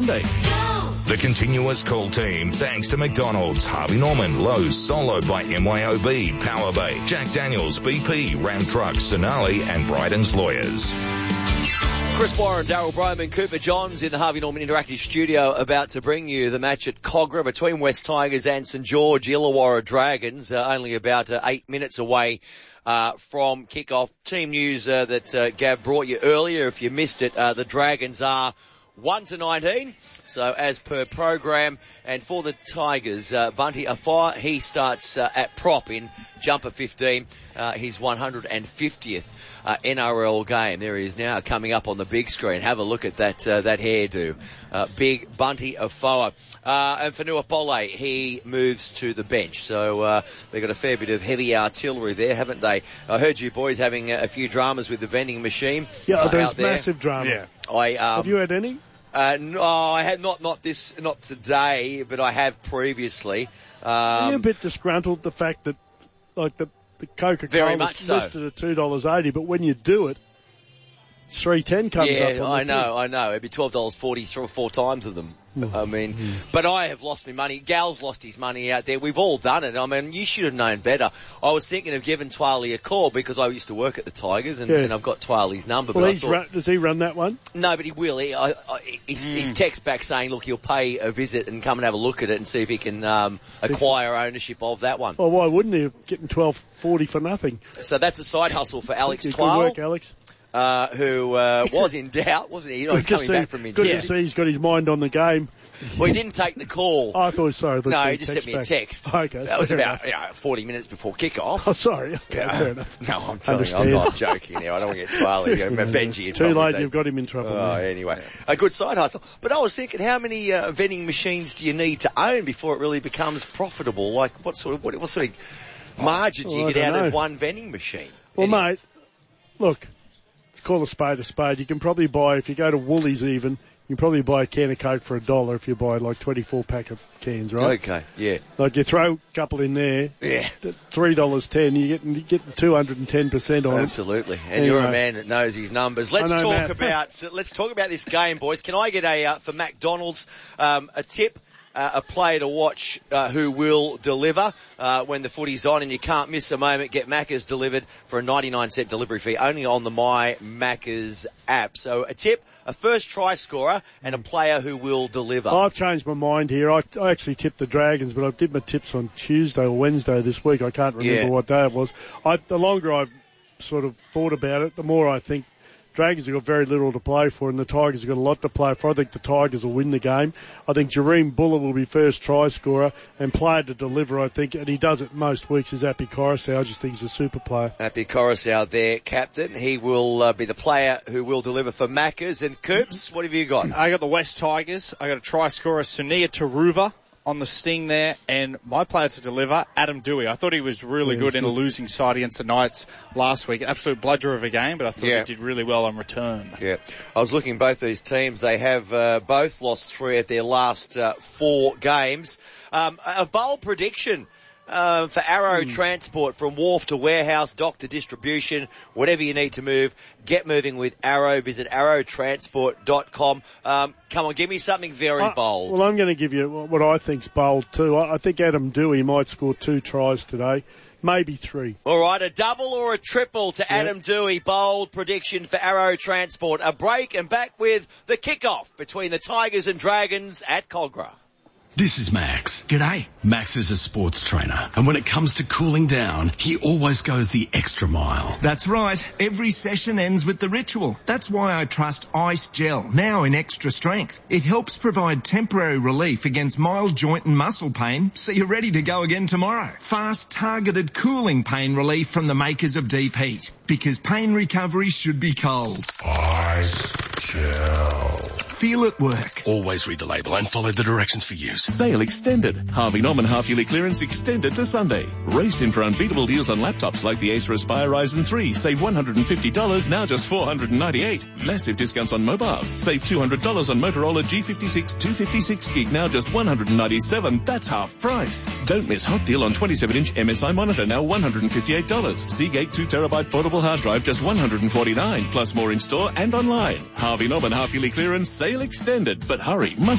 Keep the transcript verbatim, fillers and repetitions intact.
Sunday. The continuous call team, thanks to McDonald's, Harvey Norman, Lowe's, Solo by M Y O B, Power Bay, Jack Daniels, B P, Ram Trucks, Sonali, and Bryden's Lawyers. Chris Warren, Darryl Broman, Cooper Johns in the Harvey Norman Interactive Studio, about to bring you the match at Cogra between West Tigers and St George Illawarra Dragons, uh, only about uh, eight minutes away uh, from kickoff. Team news uh, that uh, Gav brought you earlier. If you missed it, uh, the Dragons are one to nineteen, so as per program. And for the Tigers, uh, Bunty Afar, he starts uh, at prop in jumper fifteen, uh, his one hundred fiftieth uh, N R L game. There he is now coming up on the big screen. Have a look at that uh, that hairdo. Uh, big Bunty Afar. Uh, and for Nuapole, he moves to the bench. So uh, they've got a fair bit of heavy artillery there, haven't they? I heard you boys having a few dramas with the vending machine. Yeah, uh, there's out there. massive drama. Yeah. I, um, Have you had any? Uh, no, I had not, not this, not today, but I have previously. Um, Are you a bit disgruntled the fact that, like, the, the Coca-Cola much is so. listed at two dollars eighty, but when you do it, three ten comes yeah, up on I the know, thing. I know. It'd be twelve dollars forty three or four times of them. Mm. I mean, Mm. but I have lost my money. Gal's lost his money out there. We've all done it. I mean, you should have known better. I was thinking of giving Twiley a call because I used to work at the Tigers and, Yeah. and I've got Twiley's number. Well, but he's I thought, run, does he run that one? no, but he will. He, I, I, he's, Mm. he's text back saying, look, he'll pay a visit and come and have a look at it and see if he can um, acquire ownership of that one. Well, why wouldn't he? Getting twelve forty for nothing. So that's a side hustle for Alex Good Twile. work, Alex. Uh, who uh, was in doubt, wasn't he? You know, he's Good to coming see- back from Good India. to see he's got his mind on the game. Well, he didn't take the call. Oh, I thought, sorry. No, he just sent me a back. text. Okay. That was fair about enough. you know, forty minutes before kickoff. Oh, sorry. Okay, Yeah. fair enough. No, I'm telling you, I'm Understand. not joking now. I don't want to get Twiley, you know, Benji in Too trouble. late, Say- you've got him in trouble. Oh, now. anyway. A good side hustle. But I was thinking, how many uh, vending machines do you need to own before it really becomes profitable? Like, what sort of, what, what sort of margin do you Well, I get out don't of know. one vending machine? Well, Anyway. mate, look, let's call a spade a spade. You can probably buy, if you go to Woolies even, you can probably buy a can of Coke for a dollar if you buy like twenty-four pack of cans, right? Okay, yeah. Like you throw a couple in there, Yeah. three dollars ten, you get you get two hundred and ten percent on it. Absolutely, and Anyway. you're a man that knows his numbers. Let's I know, talk Matt. about so let's talk about this game, boys. Can I get a uh, for McDonald's um, a tip? Uh, a player to watch uh, who will deliver uh, when the footy's on, and you can't miss a moment. Get Macca's delivered for a ninety-nine cent delivery fee only on the My Macca's app. So a tip, a first try scorer, and a player who will deliver. I've changed my mind here. I, I actually tipped the Dragons, but I did my tips on Tuesday or Wednesday this week. I can't remember Yeah. what day it was. I, the longer I've sort of thought about it, the more I think Dragons have got very little to play for, and the Tigers have got a lot to play for. I think the Tigers will win the game. I think Jareem Buller will be first try scorer and player to deliver, I think, and he does it most weeks, is Api Coruscant. I just think he's a super player. Happy Coruscant there, captain. He will uh, be the player who will deliver for Macca's. And Coops, what have you got? I got the West Tigers. I got a try scorer, Sunia Taruva, on the sting there, and my player to deliver, Adam Dewey. I thought he was really Yeah, good he's in a good. losing side against the Knights last week. Absolute bludger of a game, but I thought Yeah. he did really well on return. Yeah, I was looking at both these teams. They have uh, both lost three at their last uh, four games. Um, a bold prediction uh, for Arrow Hmm. Transport from wharf to warehouse, dock to distribution, whatever you need to move, get moving with Arrow. Visit arrow transport dot com. Um, come on, give me something very I- bold. Well, I'm going to give you what I think's bold too. I, I think Adam Dewey might score two tries today, maybe three. All right, a double or a triple to Adam Dewey. Bold prediction for Arrow Transport. A break and back with the kickoff between the Tigers and Dragons at Cogra. This is Max. G'day. Max is a sports trainer, and when it comes to cooling down, he always goes the extra mile. That's right. Every session ends with the ritual. That's why I trust Ice Gel, now in extra strength. It helps provide temporary relief against mild joint and muscle pain, so you're ready to go again tomorrow. Fast, targeted cooling pain relief from the makers of Deep Heat. Because pain recovery should be cold. Ice Gel. Feel it work. Always read the label and follow the directions for use. Sale extended. Harvey Norman half-yearly clearance extended to Sunday. Race in for unbeatable deals on laptops like the Acer Aspire Ryzen three. Save one hundred fifty dollars, now just four hundred ninety-eight dollars. Massive discounts on mobiles. Save two hundred dollars on Motorola G fifty-six two fifty-six gig, now just one hundred ninety-seven dollars. That's half price. Don't miss hot deal on twenty-seven inch M S I monitor, now one hundred fifty-eight dollars. Seagate two terabyte portable hard drive, just one hundred forty-nine dollars. Plus more in store and online. Harvey Norman half-yearly clearance, sale extended. But hurry, must